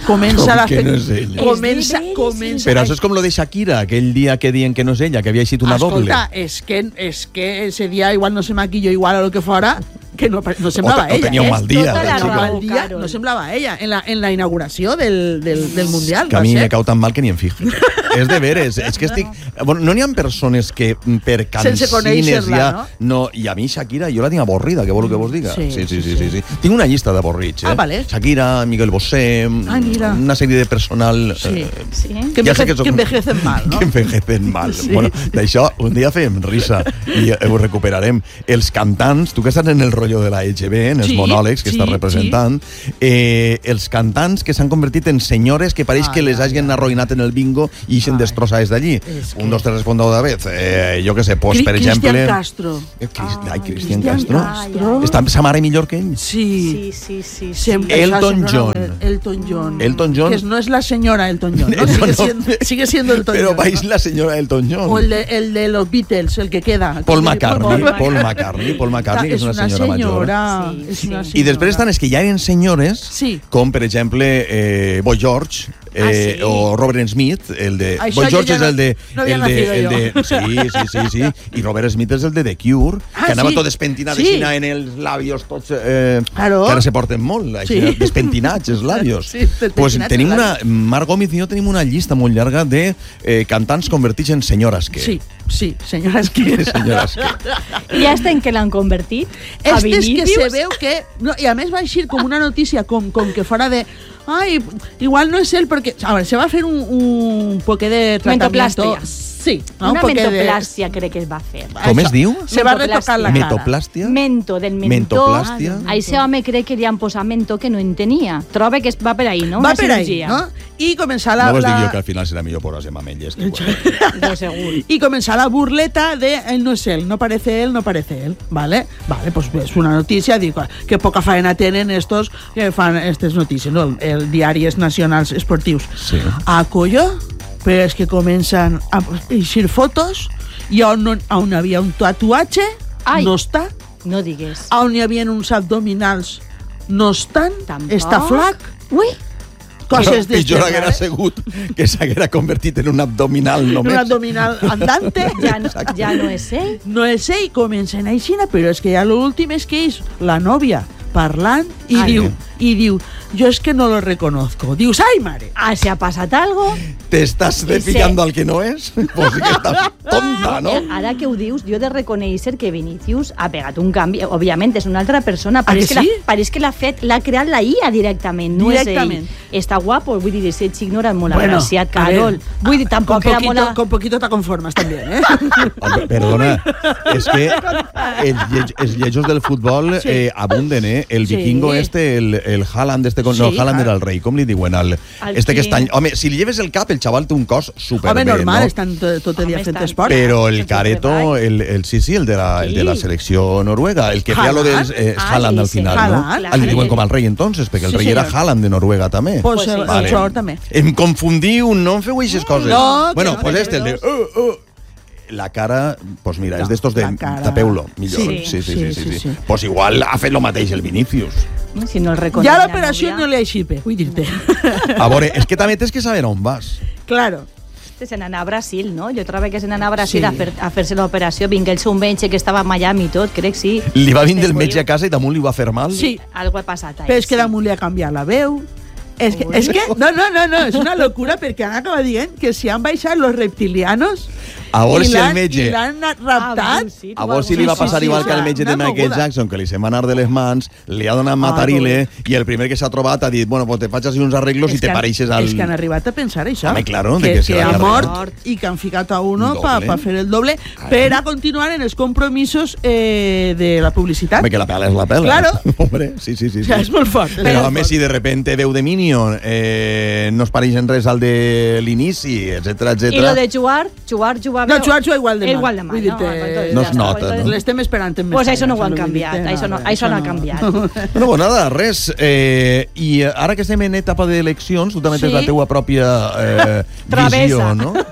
comença Com la que fe... no és ella? Comença, comença... Però això és com lo de Shakira, aquell dia que diuen que no és ella, que havia sigut una doble. Escolta, és que, és que ese dia igual no se maquilló igual a lo que fora, que no, no semblava o, o ella. tenia un mal dia. Tota la chica. raó, dia no semblava ella en la, en la inauguració del, del, del Mundial. Que a mi me cau tan mal que ni em fijo. És de veres, és que estic... Bueno, no n'hi ha persones que per cansines ja... no? no? I a mi Shakira, jo la tinc avorrida, què vol que vos diga? Sí, sí, sí, sí, sí, sí. Tinc una llista d'avorrits, eh? Ah, vale. Shakira, Miguel Bosé, ah, una sèrie de personal... Sí, eh, sí. Que, ja que, que envejecen mal, no? Que envejecen mal. Sí. Bueno, d'això un dia fem risa i eh, ho recuperarem. Els cantants, tu que estàs en el rotllo de la E G B, en els sí, monòlegs que sí, estàs representant, sí. eh, els cantants que s'han convertit en senyores que pareix ai, que les hagin arruïnat en el bingo i ixen destrossades d'allí. Un, dos, tres, respondeu de vez. Eh, jo què sé, pues, per exemple... Cristian Castro. Eh, Crist... Ai, Cristian Castro. Castro. Està sa mare millor que ell? Sí. Sí, sí, sí. Sempre, Elton John. Elton John. Elton John. Que no és la senyora Elton John, ¿no? Sigue, siendo, sigue siendo Elton Però John. Però vais la senyora Elton John. O el de, el de los Beatles, el que queda. Paul McCartney. Paul McCartney, Paul McCartney, que és una senyora, senyora major. Sí, és una senyora. I després estan els que ja eren senyores, sí. com per exemple eh, Boy George, eh, ah, sí. o Robert Smith, el de... Això Boy George ja és no, el de... No havia el de, nacido el de, yo. sí, sí, sí, sí. I Robert Smith és el de The Cure, ah, que anava sí. tot despentinat sí. en els labios tots... Eh, claro. Que ara se porten molt, així, sí. despentinats els labios. Sí, pues tenim una... Marc Gómez i jo tenim una llista molt llarga de eh, cantants convertits en senyores que... Sí. Sí, senyores que... senyores que... I este en què l'han convertit? A Este és que Vinícius? se veu que... No, I a més va eixir com una notícia com, com que fora de... Ai, igual no és ell perquè... A veure, se va fer un, un poquet de tratamiento... Mentoplastia. Sí. No, una un mentoplastia de... crec que es va fer. Com es diu? Se va retocar la cara. Metoplàstia? Mento, del mentó. Mentoplàstia? A ese home crec que li han posat mentó que no en tenia. Trobe que va per ahí, no? Va una per ahí, cirurgia. no? I començar la... No vos la... dic jo que al final serà millor posar-se mamelles. Que no, segur. I començar la burleta de él no es él, no parece él, no parece él, ¿vale? Vale, pues es una noticia, digo, que poca faena tenen estos que fan estas noticias, ¿no? El, el diaris nacionals esportius. Sí. A collo, però és que comencen a eixir fotos i on, no, on hi havia un tatuatge, Ai, no està. No digues. On hi havia uns abdominals, no estan. Tampoc. Està flac. Ui. Coses de pitjor haguera sigut que s'haguera convertit en un abdominal només. Un abdominal andante. Ja no, ja no és ell. No és ell, comencen a aixina, però és que ja l'últim és que és la nòvia parlant i Ai. diu, i diu, yo es que no lo reconozco. Dius, ai, mare. Ah, si ha passat algo. Te estàs pillando al que no és? Pues sí que estàs tonta, no? Ara que ho dius, jo he de reconèixer que Vinícius ha pegat un canvi. Òbviament, és una altra persona. Ah, que Pareix que, sí? la, pareix que l'ha fet, l'ha creat la I A directament, no Directament. és ell. Està guapo, vull dir, ese xic no era molt Bueno, agraciat, a ver, Carol. Vull dir, tampoc con era poquito, molt... con poquito te conformas también, ¿eh? Home, perdona, és que els, lle els lletjos del futbol Sí. eh, abunden, eh? El Sí. vikingo este, el, el Haaland este... Con, no, Sí, Haaland ah. era el rei, com li diuen? El, El este que qui? està... Home, si li lleves el cap, el xaval té un cos superbé, Home, normal, no? estan tot, tot el dia Home, fent estan- esport. Però el Sense careto, treball. el, el, sí, sí, el de la, el de la Sí. selecció noruega, el que feia lo del eh, Ah, Haaland al sí, sí. final, Haaland, no? Ah, li diuen clar. com al rei entonces, perquè el Sí, rei era senyor. Haaland de Noruega també. Pues, Pues sí. el, Vale. el xor també. Em confundiu, no em feu aquestes coses. No, que bueno, no, pues que este, el de... dos. Uh, uh. La cara, pues mira, No, és d'estos de... la cara- Tapeu-lo, millor. Sí, Sí, sí, sí, sí, sí, sí, sí, sí. Pues igual ha fet lo mateix el Vinícius. Si no el reconeix Ja la l'operació nòvia. no li ha eixit bé, vull dir-te. A veure, és que també tens que saber on vas. Claro. Este se n'anà a Brasil, no? Jo trobo que se n'anà a Brasil Sí. a, fer, a fer-se l'operació. Vinga el seu metge que estava a Miami i tot, crec, sí. Li va vindre el Después metge a casa i damunt li va fer mal? Sí. Algo ha passat a Però ell. és que damunt li ha canviat la veu. És que, és que, no, no, no, no, és una locura perquè han acabat dient que si han baixat los reptilianos A veure i si el l'han- metge... i l'han raptat. A veure si li va passar Sí, sí, igual sí, que al sí, metge de una Michael moguda. Jackson, que li se va anar de les mans, li ha donat Ah, matarile i el primer que s'ha trobat ha dit, bueno, pues te faig així uns arreglos i És te que han- pareixes al... És que han arribat a pensar això. Home, claro, de que, que se que va ha a mort arreglar. i que han ficat a uno Un per doble. pa fer el doble per a continuar en els compromisos eh, de la publicitat. Home, que la pela és la pela. Claro. Hombre, sí, sí, sí. O sea, sí. és molt fort. Però a més, si de repente veu de Minion eh, no es pareix en res al de l'inici, etcètera, I lo etcètera. de jugar, jugar, jugar... No, jugar, jugar igual de mal. Igual de mal, Vull no? dir-te- Entonces, No ja es està, nota, entonces- no? L'estem esperant en Pues missatges, això no ho han vull canviat, dir-te, això no- no, això no ha canviat. Bueno, pues nada, res. Eh, I ara que estem en etapa d'eleccions, tu també tens Sí. la teua pròpia eh, Travessa. visió, no?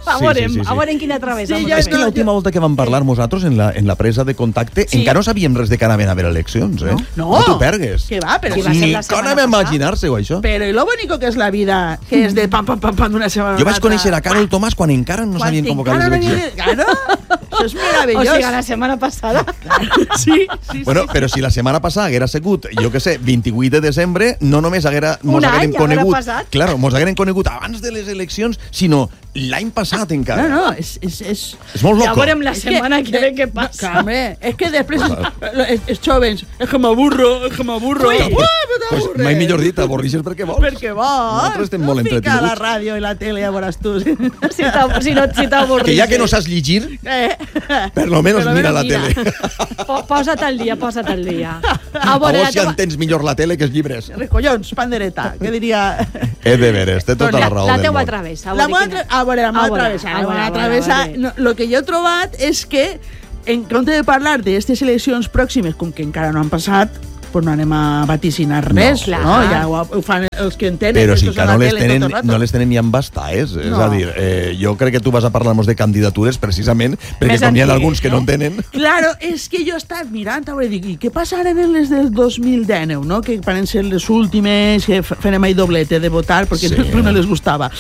A veurem, sí, sí, sí. a veurem quina travessa. Sí, és que l'última volta que vam parlar nosaltres en la, en la presa de contacte sí. encara no sabíem res de que anaven a haver eleccions, eh? No, no t'ho pergues. Que va, però... Ni com imaginar-se-ho, això. Però i lo bonico que és la vida, que és de pam, pam, pam, pam d'una setmana. Jo vaig conèixer a Carol Tomàs quan encara no s'havien convocat les eleccions. Claro, això és meravellós. O sigui, la setmana passada. Sí, sí, bueno, sí. Però si la setmana passada haguera sigut, jo què sé, vint-i-vuit de desembre, no només haguera, mos hagueren conegut, claro, mos hagueren conegut abans de les eleccions, sinó l'any passat encara. No, no, és... És, és, és molt loco. Ja veurem la setmana que ve què passa. Hombre, és que després els jovens, és que m'aburro, és que m'aburro. Pues mai millor dit, avorrixes perquè vols. Perquè vols. Nosaltres estem molt entretinguts. Fica la ràdio i la tele, ja veuràs tu. Si no t'avorrixes. Que ja que no saps llegir, per lo menos mira la tele. Posa't al dia, posa't al dia. A veure si entens millor la tele que els llibres. Recollons, pandereta, què diria... És de veres, té tota la raó del món. La teua travessa. La meua travessa. La meua travessa. El que jo he trobat és que, en compte de parlar d'aquestes eleccions pròximes, com que encara no han passat, pues no anem a vaticinar res, no? no? Ja ho, ho fan els que en tenen. Però si que no les, tenen, no les tenen ni amb bastaes. No. És a dir, eh, jo crec que tu vas a parlar-nos de candidatures precisament perquè com hi ha alguns que no en tenen. Claro, és que jo he estat mirant, a veure, dic, i què passaran en les del dos mil dinou, no? Que van ser les últimes, que fenem ahí doblete de votar perquè sí. no les gustava.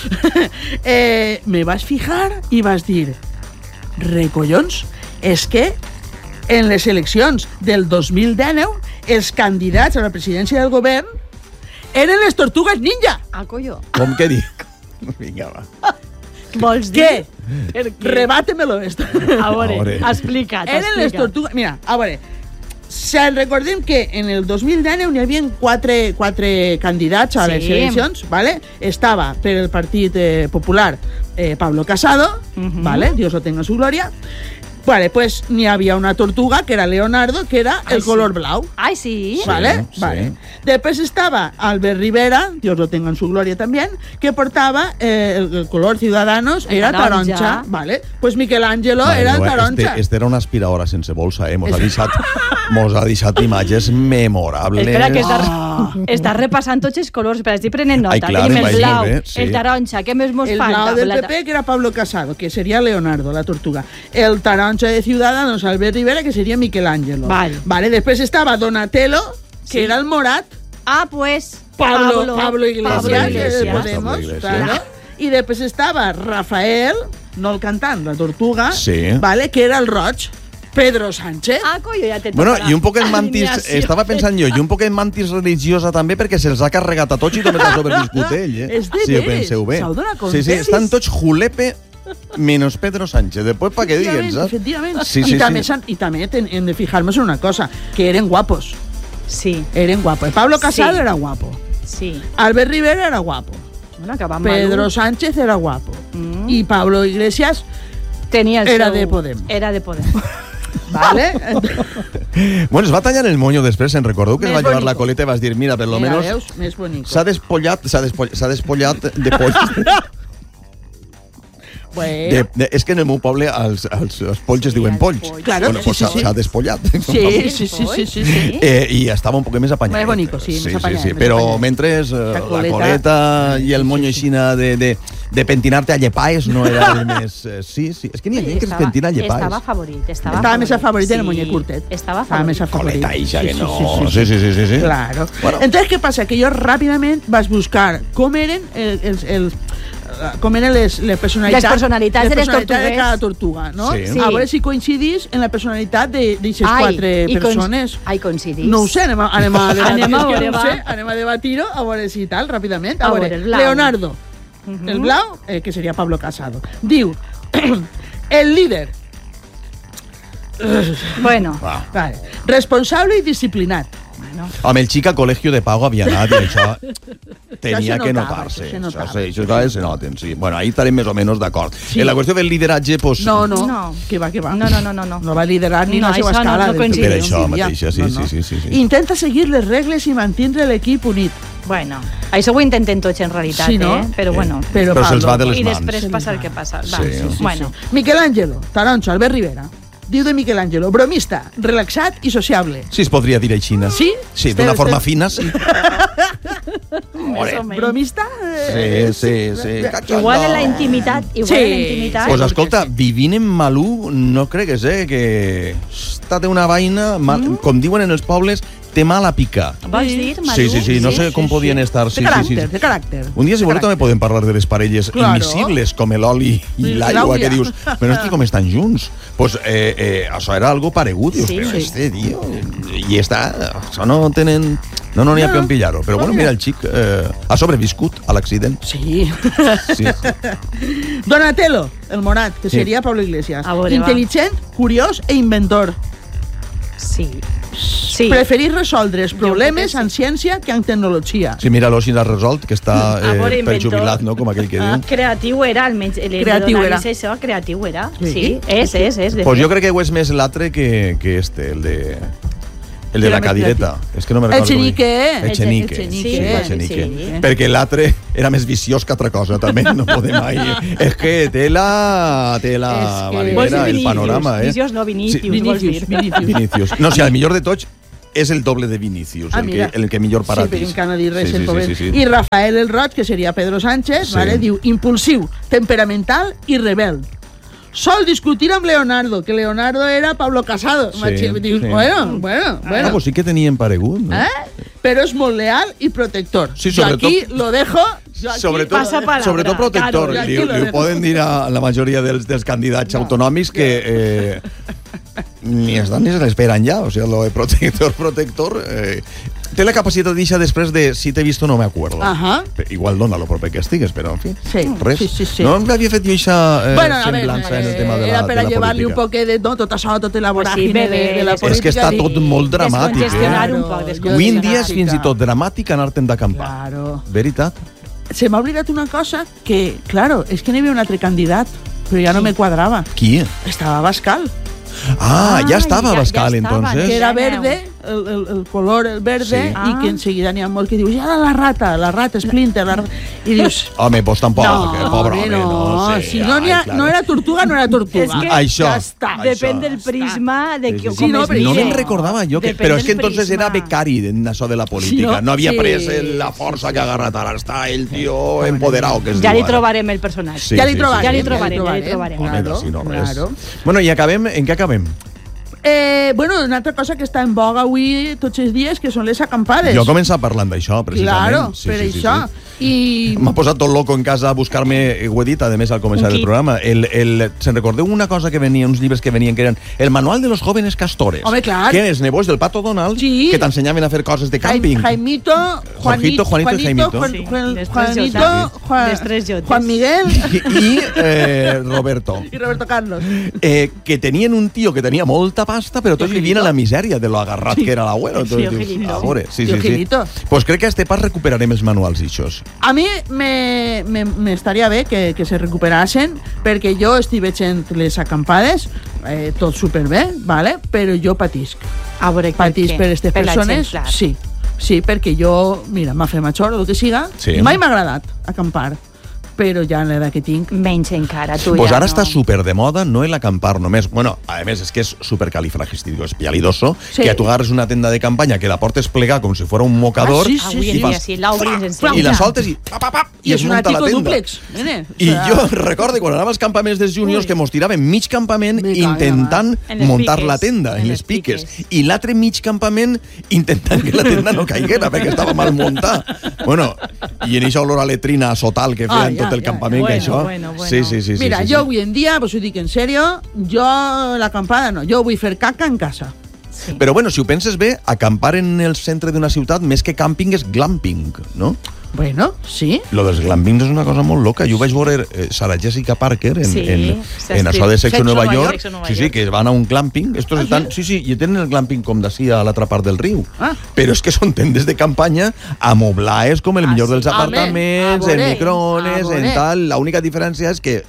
eh, me vas fijar i vas dir, recollons, és que en les eleccions del dos mil dinou els candidats a la presidència del govern eren les tortugues ninja. Ah, collo. Com que dic? Vinga, va. Vols dir? Què? Rebàtemelo esto. A veure, explica't. Eren les tortugues... Mira, a veure, se'n recordem que en el dos mil dinou n'hi havia quatre, quatre candidats a les sí. eleccions, ¿vale? Estava per el Partit eh, Popular eh, Pablo Casado, uh-huh. ¿vale? Dios lo tenga en su gloria. Vale, pues n'hi havia una tortuga que era Leonardo, que era el Ai, color sí. blau. Ai, sí. Vale, sí. vale. Después estaba Albert Rivera, Dios lo tenga en su gloria también, que portaba eh, el, el color Ciudadanos, el era taronja. taronja. Vale, pues Michelangelo vale, era el taronja. Este, este era una aspiradora sense bolsa, eh? Mos ha deixat, mos ha deixat imatges memorables. Espera, que estàs, oh. estàs repassant tots els colors, però estic prenent nota. Ai, clar, tenim el blau, bé, sí. el taronja, què més mos el falta? El blau del P P, que era Pablo Casado, que sería Leonardo, la tortuga. El taronja de Ciudadanos, Albert Rivera, que sería Michelangelo. Vale. Vale, después estaba Donatello, que sí. era el Morat. Ah, pues... Pablo, Pablo, Pablo Iglesias, Pablo Iglesias. Que Podemos, Pablo Iglesias. Claro. Y después estaba Rafael, no el cantant, la tortuga, sí. vale, que era el roig. Pedro Sánchez. Ah, coño, ja te bueno, i un poc en mantis, estava pensant jo, i un poc en mantis religiosa també, perquè se'ls ha carregat a tots i també s'ha sobreviscut ell, eh? És de si ho penseu bé. Sí, sí, estan tots julepe menos Pedro Sánchez. Después para que digan, ¿sabes? Efectivamente. Sí, y, sí, también, sí. y también hem de fijarnos en una cosa, que eren guapos. Sí. Eren guapos. Pablo Casado sí. era guapo. Sí. Albert Rivera era guapo. Bueno, Pedro maluc. Sánchez era guapo. Mm. Y Pablo Iglesias Tenía el era seu... de Podemos. Era de Podemos. Vale? Bueno, es va tallar el moño després, se'n recordeu que es va llevar la coleta i vas dir, mira, per lo mira, menos s'ha despollat, s'ha despollat, s'ha despollat de polls. Bueno. De, de, és que en el meu poble els, els, els polls es diuen polls. Claro, bueno, sí, pues sí, sí. s'ha despollat. Sí, sí, sí, sí, sí, sí. Eh, I estava un poc més apanyat. Més bonico, sí, sí, més apanyat. Sí, sí. Però mentre eh, la, coleta. la coleta i el moño aixina de, de, de pentinar-te a llepaes no era el més... Eh, sí, sí. És que n'hi ha gent que es pentina a llepaes. Estava favorit. Estava, estava més a favorit sí. en el moño curtet. Estava favorit. Més a favorit. Coleta ixa, que no... Sí, sí, sí, sí. sí. Claro. Bueno. Entonces, què passa? Que jo ràpidament vas buscar com eren els... els, els com eren les, les personalitats, les personalitats, les de, les personalitats de cada tortuga, no? Sí. Sí. A veure si coincidís en la personalitat d'aquestes quatre persones. Ai, coincidís. No ho sé, anem a, anem a debatir. anem a veure, no sé, anem a debatir-ho, a veure si tal, ràpidament. A, a veure, veure Leonardo, uh -huh. el blau, eh, que seria Pablo Casado. Diu, el líder. Bueno. Wow. Vale. Responsable i disciplinat. Bueno. Amb el xic a col·legio de pago havia anat i això tenia ja que notava, notar-se. Se notava, això, això, això se noten, sí. Bueno, ahí estarem més o menys d'acord. Sí. En la qüestió del lideratge, pues... No, no, no. Que va, que va. No, no, no, no. No, no va liderar ni no, la seva escala. No, no per això mateixa, sí, no, no. sí, sí, sí. Intenta seguir les regles i mantindre l'equip unit. Bueno, això ho intentem tots en realitat, sí, no? eh? Però bueno. Però, Però se'ls va de les I mans. I després passa el que passa. Va. Sí, sí, bueno. Sí. Michelangelo, taronja, Albert Rivera. Diu de Michelangelo, bromista, relaxat i sociable. Sí, es podria dir així. Sí? Sí, d'una forma fina, sí. Bromista? Sí, sí, sí. Igual en la intimitat, igual Sí. en la intimitat. Pues escolta, vivint en Malú, no cregues, eh, que està té una vaina, mal, Mm. com diuen en els pobles, té mal a picar. Vols dir, Malú? Sí, sí, sí, no sé com podien estar. De Sí, sí, caràcter, sí. de caràcter. Un dia, si De voleu, caràcter. també podem parlar de les parelles Claro. invisibles, com l'oli i Sí, l'aigua, l'àuia. que dius, però hosti, com estan junts? Pues eh, eh, això era algo paregut. Dius, Sí, però sí. este, tio, i està, això no tenen... No, no n'hi ha No. que pillar-ho. Però bueno, mira, el xic eh, ha sobreviscut a l'accident. Sí. Sí. Donatello, el Morat, que Sí. seria Pablo Iglesias. A veure, Intel·ligent, curiós e inventor. Sí. Sí. Preferir resoldre els Jo problemes crec en ciència que en tecnologia. Sí, mira-lo, si l'ha resolt, que està A veure, eh, per inventor. jubilat, no?, com aquell que Ah, diu. creatiu era, almenys. El Creatiu de era. Això, creatiu era. Sí. Sí, és, és, és. de Pues fet. jo crec que ho és més l'altre que, que este, el de... El de Era la més cadireta. És que no me El recordo. com Chenique. diu. El Chenique. El Sí, Chenique. el Chenique. Sí. Perquè l'altre era més viciós que altra cosa, també. No podem mai... És que té la... Té la És que- Vols dir validera, el Vinícius? panorama, eh? Viciós no, Vinícius, Sí. vols dir. Vinícius. Vinícius. No, si el millor de tots és el doble de Vinícius, Ah, el, que, mira. el que millor Sí, parat però encara no dir res, sí, el sí, pobre. sí, sí, sí. I Rafael el Roig, que seria Pedro Sánchez, Sí. vale, diu impulsiu, temperamental i rebel. Sol discutir amb Leonardo, que Leonardo era Pablo Casado. Sí, Machi- dius, sí. bueno, bueno, bueno. Ah, pues sí que tenien paregut, no? ¿Eh? Però és molt leal i protector. Sí, jo sobretot- aquí lo dejo... Jo aquí Sobretot, Passa palabra, sobretot protector. claro, jo aquí li, lo li ho dejo. poden dir a la majoria dels, dels candidats autonòmics que eh, ni estan ni se l'esperen ja. O sigui, lo de protector, protector... Eh, té la capacitat de deixar després de si t'he vist no me acuerdo. Ajá. Igual dona lo proper que estigues, però en fi, Sí, res. sí, sí, sí. No m'havia fet jo aquesta eh, Bueno, a ver, semblança en el eh, tema de la, era per de a la llevar-li un política. poc de no, tot això, tota la voràgine Sí, bebé, de, de la és política. És que està i- tot molt dramàtic. Descongestionar Eh? un poc, Jo Avui en descongestionar. dia és fins i tot dramàtic anar-te'n d'acampar. Claro. Veritat? Se m'ha oblidat una cosa que, claro, és que n'hi havia un altre candidat, però ja no me quadrava. Qui? Estava Bascal, Ah, ja Ai, estava ja- ja Bascal, estava, entonces. que era Ja aneu. verde, el, el, el color el verde, Sí. i Ah. que en seguida n'hi ha molts que diu, ja la rata, la rata, Splinter, la rata... I dius... Home, pues tampoc, No, que pobre home, home, no, no, sé. si no, n'hi ha, Ai, claro. no era tortuga, no era tortuga. És que- Això, Ja està. Depèn això. del prisma de Sí, qui, sí, com sí. no, es però No mire. me'n recordava jo, que, Depèn però és que del entonces era prisma. becari en això de la política. Sí, no? no? havia Sí. pres el- la força que ha agarrat ara. Està el tio empoderado que es Ja diu li ara. trobarem el personatge. Sí, ja li sí, trobarem, sí, Ja li sí. trobarem, ja li trobarem. Home, Claro, si no res. claro. Bueno, i acabem, en què acabem? Eh, bueno, una altra cosa que està en boga avui tots els dies, que són les acampades. Jo he començat parlant d'això, precisament. Claro, Sí, per sí, sí, això. sí. I... M'ha posat tot loco en casa a buscar-me, ho he dit, a més, al començar Un el kit. programa. El, el, se'n recordeu una cosa que venia, uns llibres que venien, que eren el manual de los jóvenes castores. Home, clar. Que eren els nebots del Pato Donald, Sí. que t'ensenyaven a fer coses de camping. Jaim- Jaimito, Juanito, Jorgito, Juanito i Jaimito. Juan, Sí, Juan- les tres Juanito, jotes. Juan, Les tres jotes. Juan Miguel I, i eh, Roberto. i Roberto Carlos. Eh, que tenien un tio que tenia molta pasta, però tots Tio vivien a la Gilito. misèria de lo agarrat que era l'abuelo. Tio Entonces dius, Gilito. a veure, sí, Tio sí, sí. Gilito. Pues crec que a este pas recuperarem els manuals ixos. A mi me, me, me estaria bé que, que se recuperassin, perquè jo estic veient les acampades, eh, tot superbé, vale? Però jo patisc. A veure, Patís què? per aquestes Per persones, l'exemplar. sí. Sí, perquè jo, mira, m'ha fet major o el que siga, Sí. mai m'ha agradat acampar, però ja en l'edat que tinc... Menys encara, tu Pues ja ara no. està super de moda, no el acampar només. Bueno, a més, és que és supercalifragilidoso, Sí. que tu agarres una tenda de campanya que la portes plegar com si fos un mocador Ah, sí, Avui en i dia, fas... sí, l'obris en I la soltes i... Pa, pa, pa, I, i és es un munta la àtico tenda. dúplex, nene. I O sea, jo recordo quan anava als campaments dels juniors Ui. que mos tiraven mig campament Me cago intentant En les muntar piques. la tenda, en, En les les piques. piques. I l'altre mig campament intentant que la tenda no caiguera perquè estava mal muntada. Bueno, i en això olor a letrina sotal que feien Ah, ja, tot el ja. campament, que Bueno, això... bueno, bueno. Sí, sí, sí. sí, Mira, sí, sí. jo avui en dia, vos ho dic en sèrio, jo l'acampada no, jo vull fer caca en casa. Sí. Però bueno, si ho penses bé, acampar en el centre d'una ciutat més que càmping és glamping, no? Bueno, sí. Lo dels glampings és una cosa molt loca. Jo vaig veure eh, Sarah Jessica Parker en, Sí, en, s'ha en això escrit de Sexo, Sexo Nueva Nueva York. York, Sexo Nueva Sí, sí, York. que van a un glamping. Estos Ah, estan, sí, sí, i tenen el glamping com d'ací a l'altra part del riu. Ah. Però és que són tendes de campanya amoblades com el Ah, millor sí. dels Home, apartaments, a en veure, microones, a veure. en tal. L'única diferència és que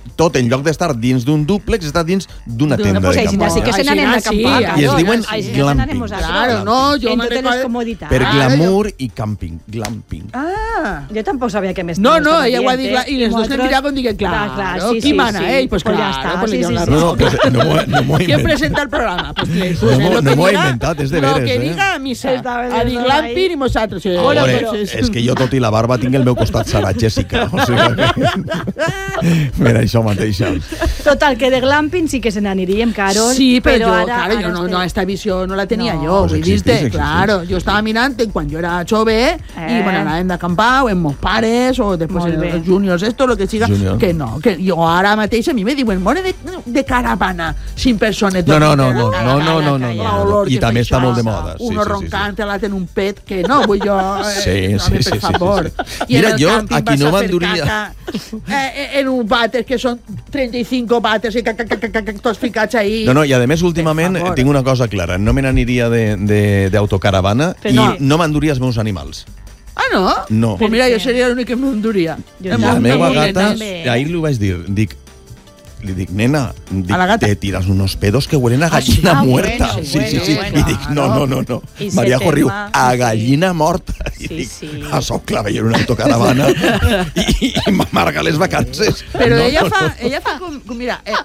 tot en lloc d'estar dins d'un dúplex, està dins d'una tenda pues de així, campanya. sí que se n'anem a acampar. I es diuen glamping. Claro, no, jo en me totes les recordo... comoditats. Per glamour i camping. Glamping. Ah. Jo tampoc sabia què més. No, no, ella ho ha dit, i les dos que miràvem diuen, claro, qui mana, eh? Pues Pues ja claro, està, pues sí, li sí, dono la sí. No, no, raó. pues no m'ho no m'ho he ¿Quién inventat. presenta el programa? Pues que, No pues, m'ho- lo no que m'ho he diga- inventat, és de Lo veres, que eh? diga misa. Està bé, A dir està bé. glamping i nosaltres. Sí. Bueno, Bueno, però pues, és que jo, tot i la barba, tinc el meu costat Sara Jessica. O sigui que... Mira, això mateixa. Total, que de glamping sí que se n'aniríem, Carol. Sí, però, però jo, ara, claro, ara yo no, estem- no, esta visión no la tenía No. yo, Pues vull existís, dir-te, existís. claro, yo estaba mirando quan jo era jove Eh. i bueno, anàvem d'acampar o amb mos pares o després Molt bé. els juniors, esto, lo que siga, Junior. que no, que jo ara mateix a mi me diuen, more de, de caravana, sin persones. No, no, no, no, Calla, no, no, calla, no, no, calla. no. L'olor I que també fa està molt de això, moda. Sí, Uno sí, sí, roncant, l'altre en un pet, que no, vull jo... eh, Sí, sí, home, sí, per sí, favor. sí. I en Mira, el jo càmping aquí vas no a fer m'enduria... caca, eh, en un vàter que són trenta i cinc vàters i ca, ca, ca, ca, ca, tots ficats ahí. No, no, i a més últimament favor. tinc una cosa clara, no me n'aniria de- de- d'autocaravana Però i no. no m'enduria els meus animals. Ah, no? No. Pues mira, jo seria l'únic que m'enduria. La meva gata, ahir li vaig dir, dic, li dic, nena, dic, te tiras unos pedos que huelen a gallina Ah, muerta. bueno, sí, sí, bueno, sí. bueno, I dic, no, no, no, no. I se Maria tema, riu, a sí, gallina morta. I Sí, dic, sí. a soc clar, veient una autocaravana i, i m'amarga les vacances. Però No, ella, no, fa, no. ella fa com, com mira, eh,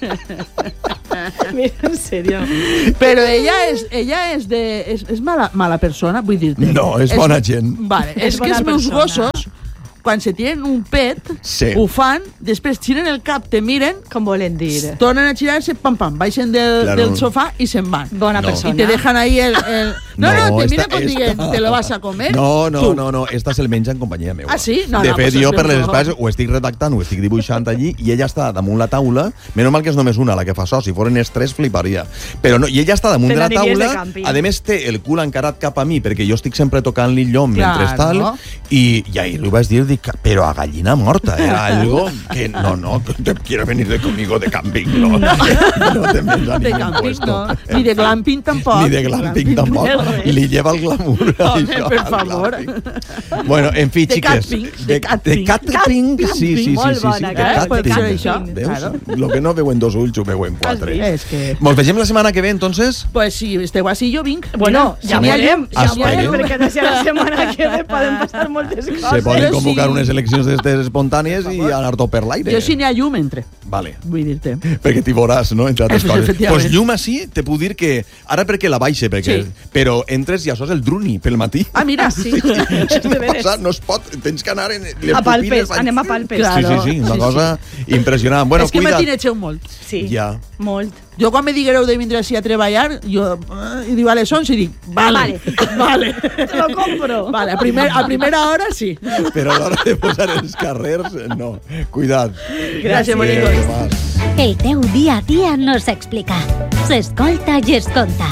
Mira, en serio. però ella és, ella és, de, és, és mala, mala persona, vull dir-te. No, és bona gent. Vale, És és, que bona els meus persona. gossos, quan se tiren un pet, Sí. ho fan, després giren el cap, te miren, Com volen dir. tornen a girar-se, pam, pam, baixen del, Claro. del sofà i se'n van. Bona No. persona. Y te dejan ahí el... el... No, no, No, te esta- miren com dient, esta- te lo vas a comer. No, no, Tu. no, no, esta se'l menja en companyia meva. Ah, sí? No, de no, fet, pues jo és per les ben bo. espases ho estic redactant, ho estic dibuixant allí, i ella està damunt la taula, menys mal que és només una la que fa això, si foren els tres fliparia. Però no, i ella està damunt Te de la n'aniries de taula, càmping. a més té el cul encarat cap a mi, perquè jo estic sempre tocant-li el llom Claro. mentre tal, i, i ahir li vaig dir, dic, però a gallina morta, era algo que no, no, que te quiero venir de conmigo de camping, no, no te menja De ningún camping, puesto. no. Ni de glamping tampoc. Ni de glamping tampoc. I li lleva el glamour. Home, això, per al favor. glamping. Bueno, en fi, De xiques. catping, De, de de catping. catping, sí, sí, sí. Molt sí, sí, bona, de Carol, de catping. catping. Veus? Claro. Lo que no veuen dos ulls ho veuen quatre. És que... Mos vegem la setmana que ve, entonces? Pues si esteu així, jo vinc. Bueno, Mira, ja si n'hi ha veurem, llum, ja si n'hi ha veurem, llum. perquè de ser la setmana que ve poden passar moltes coses. Se poden Jo convocar sí. unes eleccions d'estes espontànies i anar tot per l'aire. Jo si n'hi ha llum, entre. Vale. Vull dir-te. Perquè t'hi veuràs, no? Entre altres Pues coses. efectivament. Pues llum així, te puc dir que... Ara perquè la baixe, perquè... Sí. Però entres i això és el druni pel matí. Ah, mira, sí. No, cosa, no es pot, tens que anar en les A palpes, pupil·les. anem a palpes. Sí, sí, sí, una Sí, cosa impressionant. Bueno, és que cuida't. matinegeu molt. Sí, Ja. molt. Jo quan me diguereu de vindre així a treballar, jo eh, i diu a les onze i dic, vale, vale. Te lo compro. Vale, a, primer, a primera hora sí. Però a l'hora de posar els carrers, no. Cuida't. Gràcies, Adéu, bonicos. Tomàs. El teu dia a dia no s'explica. S'escolta i es conta.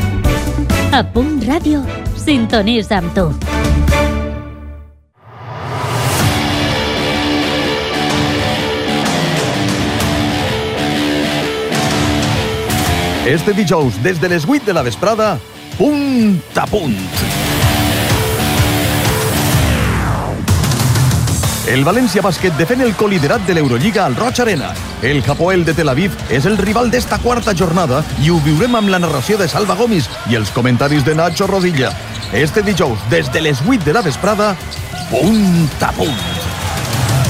A Punt Ràdio, sintonitza amb tu. Este dijous, des de les vuit de la vesprada, punt a punt. El València Bàsquet defèn el coliderat de l'Eurolliga al Roig Arena. El Hapoel de Tel Aviv és el rival d'esta quarta jornada i ho viurem amb la narració de Salva Gomis i els comentaris de Nacho Rodilla. Este dijous, des de les vuit de la vesprada, punt a punt.